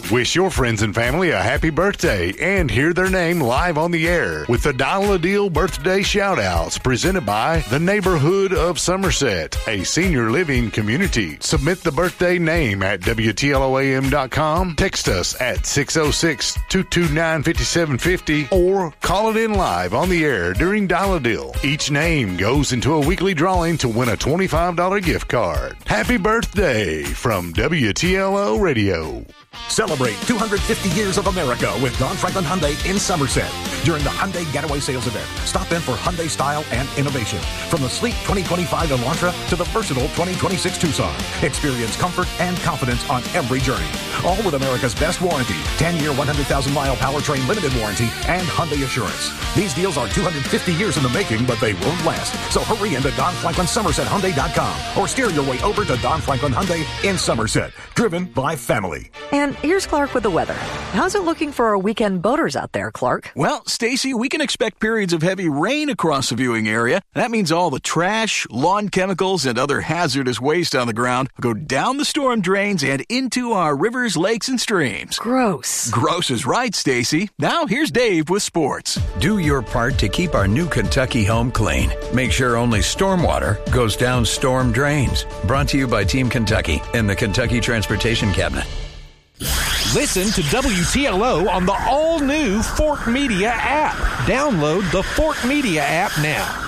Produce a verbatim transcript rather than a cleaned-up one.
Wish your friends and family a happy birthday and hear their name live on the air with the Dial a Deal birthday shout-outs presented by the Neighborhood of Somerset, a senior living community. Submit the birthday name at W T L O A M dot com, text us at six oh six, two two nine, five seven five oh, or call it in live on the air during Dial a Deal. Each name goes into a weekly drawing to win a twenty-five dollars gift card. Happy birthday from W T L O Radio. Celebrate two hundred fifty years of America with Don Franklin Hyundai in Somerset during the Hyundai Getaway Sales Event. Stop in for Hyundai style and innovation. From the sleek twenty twenty-five Elantra to the versatile twenty twenty-six Tucson. Experience comfort and confidence on every journey. All with America's best warranty, ten-year, one hundred thousand mile powertrain limited warranty, and Hyundai Assurance. These deals are two hundred fifty years in the making, but they won't last. So hurry into Don Franklin Somerset Hyundai dot com or steer your way over to Don Franklin Hyundai in Somerset. Driven by family. And here's Clark with the weather. How's it looking for our weekend boaters out there, Clark? Well, Stacy, we can expect periods of heavy rain across the viewing area. That means all the trash, lawn chemicals, and other hazardous waste on the ground will go down the storm drains and into our rivers, lakes, and streams. Gross. Gross is right, Stacy. Now here's Dave with sports. Do your part to keep our new Kentucky home clean. Make sure only stormwater goes down storm drains. Brought to you by Team Kentucky and the Kentucky Transportation Cabinet. Listen to W T L O on the all-new Fort Media app. Download the Fort Media app now.